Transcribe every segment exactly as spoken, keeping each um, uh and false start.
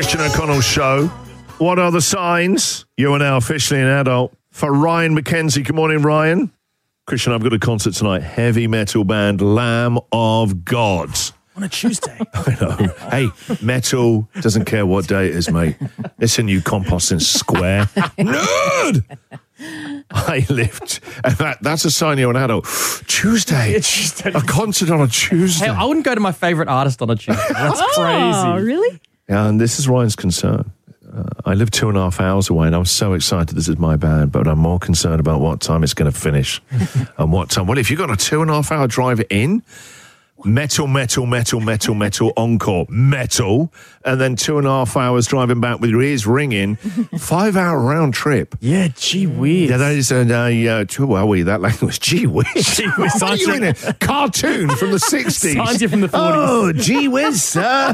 Christian O'Connell Show. What are the signs? You are now officially an adult. For Ryan McKenzie. Good morning, Ryan. Christian, I've got a concert tonight. Heavy metal band Lamb of God. On a Tuesday. I know. Hey, metal doesn't care what day it is, mate. It's a new composting square. Nerd! I lived. In fact, that's a sign you're an adult. Tuesday. Yeah, Tuesday. A concert on a Tuesday. Hey, I wouldn't go to my favourite artist on a Tuesday. That's Oh, crazy. really? And this is Ryan's concern. Uh, I live two and a half hours away, and I'm so excited this is my band, but I'm more concerned about what time it's going to finish. And what time. Well, if you've got a two and a half hour drive in, metal, metal, metal, metal, metal, encore, metal, and then two and a half hours driving back with your ears ringing, five hour round trip. Yeah, gee whiz. Yeah, that is a, uh, uh, well, we, that language, gee whiz. Gee whiz. What are you in a cartoon from the sixties? Signs you from the forties. Oh, gee whiz, sir.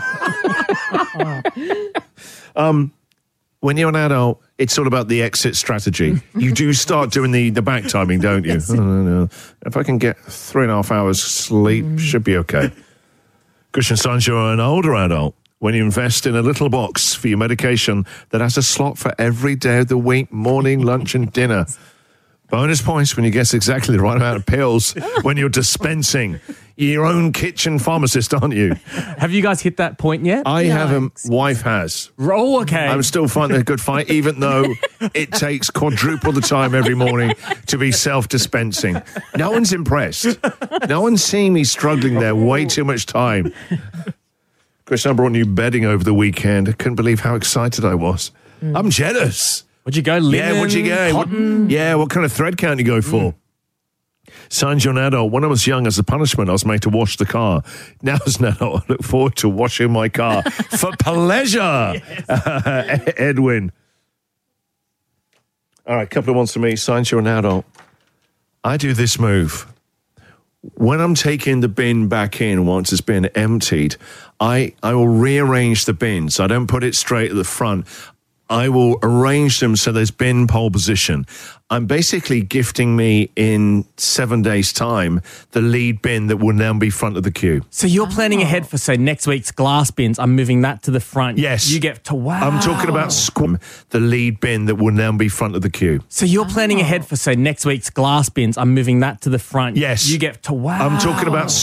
um, when you're an adult, it's all about the exit strategy. You do start doing the, the back timing, don't you? Oh, no, no. If I can get three and a half hours sleep, should be okay. Christian Sainz, you're an older adult. When you invest in a little box for your medication that has a slot for every day of the week, morning, lunch, and dinner. Bonus points when you guess exactly the right amount of pills when you're dispensing. You're your own kitchen pharmacist, aren't you? Have you guys hit that point yet? I haven't. Wife has. Oh, okay. I'm still finding a good fight, even though it takes quadruple the time every morning to be self-dispensing. No one's impressed. No one's seeing me struggling there way too much time. Chris, I brought new bedding over the weekend. I couldn't believe how excited I was. Mm. I'm jealous. Would you go linen, Yeah, what'd you go? cotton? What, yeah, what kind of thread count you go for? Mm. Signs you're an adult. When I was young, as a punishment, I was made to wash the car. Now as an adult, I look forward to washing my car for pleasure. Yes. Uh, Edwin. All right, a couple of ones for me. Signs you're an adult. I do this move. When I'm taking the bin back in once it's been emptied, I, I will rearrange the bins. I don't put it straight at the front. I will arrange them so there's bin pole position. I'm basically gifting me in seven days' time the lead bin that will now be front of the queue. So you're planning ahead for, say, next week's glass bins. I'm moving that to the front. Yes. You get to, wow. I'm talking about squ- the lead bin that will now be front of the queue. So you're planning ahead for, say, next week's glass bins. I'm moving that to the front. Yes. You get to, wow. I'm talking about